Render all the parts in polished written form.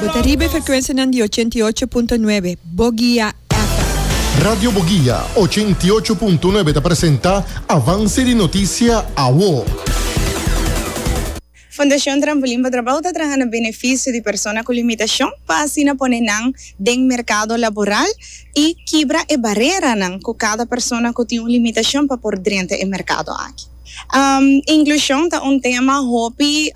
Botaribe frequenza di 88.9, Bogia FM. Radio Bogia 88.9 te presenta Avance di Notizia AWO. Fundación Trampolim para trabajo trabaja beneficio de personas con limitación para así poner en mercado laboral y quebra e barrera con cada persona que tiene una limitación para por dentro el mercado aquí. Inclusión es un tema hobby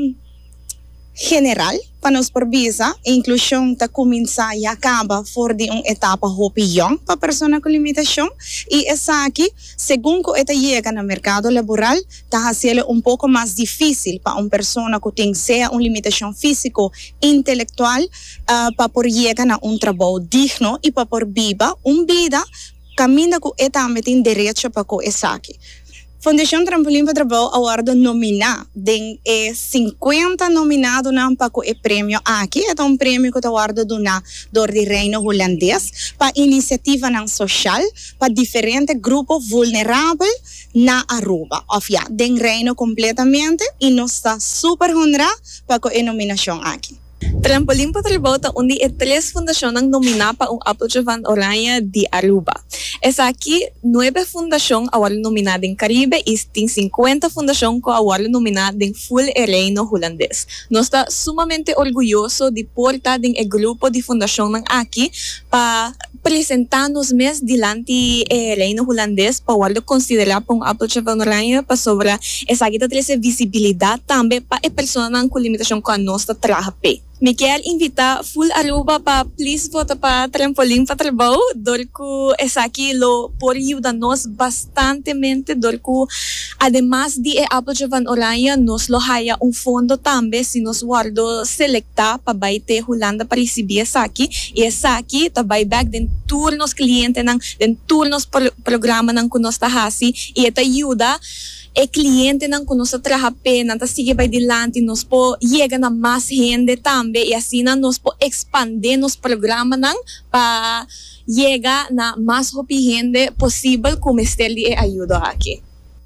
general para nos por visa. Inclusión está comienza y acaba por de una etapa hobby young para personas con limitación y esa aquí, según que esta llega al mercado laboral, está haciendo un poco más difícil para una persona que tenga sea una limitación físico, intelectual, para por llegar a un trabajo digno y para por viva una vida camina que esta tiene derecho para que esa aquí. Fundación Trampolim para Trabajo awardo nomina den 50 nominados para o prêmio aqui é um prêmio que awardo do Reino Holandês para iniciativa social para diferentes grupos vulneráveis na Aruba. Den Reino completamente e nós está super honrado para a nominação aqui. Trampolim para Trabajo é uma das três fundações nominadas para Appeltje van Oranje de Aruba. Essa aqui, 9 fundações agora nominadas em Caribe e tem 50 fundações que agora nominadas em full Reino Holandês. Nós estamos sumamente orgulhosos de portar o grupo de fundações aqui para apresentar-nos mais diante do Reino Holandês para agora considerar para Appeltje van Oranje para sobre essa aqui ter visibilidade também para as pessoas com limitação que nós trabalhamos. Me quero invitar full Aruba para please votar para Trampolim para Trabajo, porque essa aqui lo por ajudar-nos bastantemente, porque además de Appeltje van Oranje, nos lo haya fundo também, se nos guardo selectar para baiter Holanda para receber essa aqui, e essa aqui também back den turnos cliente den turnos programa que nós está hasi, e esta ajuda e cliente não conosco trabalha pena, tá sigue vai dilante, nós po chega na mais gente também e assim nós po expandir nos programa não para chegar na mais gente possível como estele ajuda aqui.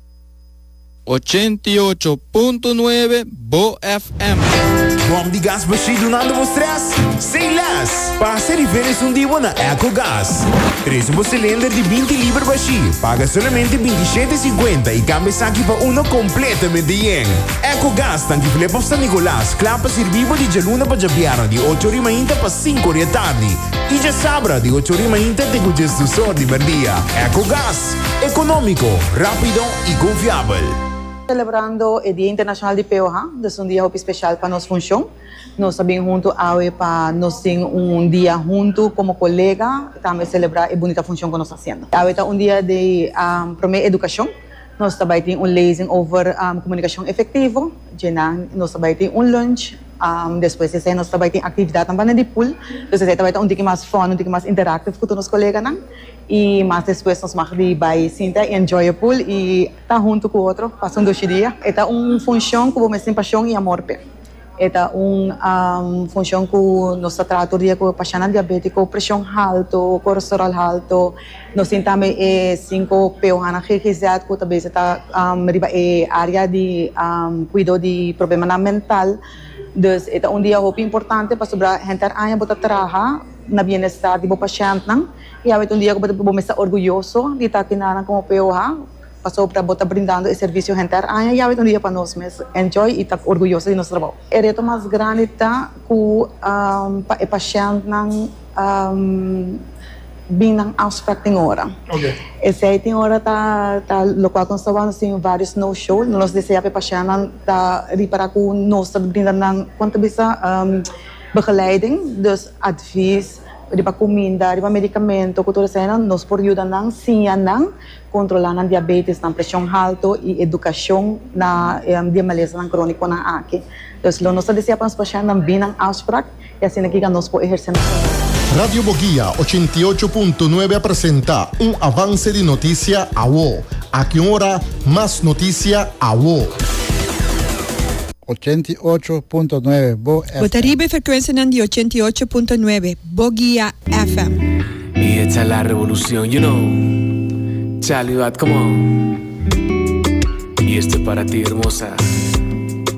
88.9 Bo FM. Bom de gás baixo donando vos stress? Sem less. Passa diferença dia na EcoGás. Traz cilindro de 20 libras baixo. Paga somente 27,50 e cambia aqui para uno completamente yen. EcoGás tanto que leva San Nicolás. Clapa servivo de Jaluna para Jabiano de 8h30 para 5h da tarde. E já sabra de 8h30 de congestor de merdia. EcoGás. Econômico, rápido e confiável. Celebrando el Día Internacional de POH, es un día especial para nuestra función. Nos también juntos para nos tener un día juntos como colega, también celebrar la bonita función que nos está haciendo. Hoy es un día de primera educación. Nos también tenemos un lezing over comunicación efectiva. Nos también tenemos un lunch. Después de nos también tenemos actividad también de pool. Entonces, también un día más fun, un día más interactivo con nuestros colegas. E mais depois nós vamos vai sinta enjoy a pool e tá junto com o outro passando 2 dias. É função que vamos ter paixão e amor pe. É função que nós tratamos com paciente diabético, pressão alta, colesterol alto. Nós temos também 5 POH registrados que também está área de cuidado de problema mental. Então é dia importante para sobre a gente a botar trabalhar na bem-estar do paciente. E aí dia que vamos estar orgulhoso de estar aqui como POH, passou para botar brindando o serviço gente e aí dia para nós mesmos enjoy e estar orgulhoso de nosso trabalho. O reto mais grande está que o paciente bem na afspraak tem hora. Okay. Esse aí tem hora tá local com nós tem vários no show, nós desejamos para paciente tá reparar com nós brindando quanto bisa begeleiding, dus advies di ba comida, di ba medicamento, que toda cena nos por ajuda nang siya nang controlar ng diabetes, ng presyon alto e edukasyon na diamalesa ng kroniko ng aki. Dus lo nos desea para os pacientes ng binang afspraak e assim aqui nos po ejercer. Radio Bogia 88.9 presenta un avance de noticia AWO. A que hora más noticia AWO. 88.9 Bo FM. Botaribe frecuencia di 88.9 Bogia FM. Y esta es la revolución, you know. Charlie, come on. Y esto es para ti, hermosa.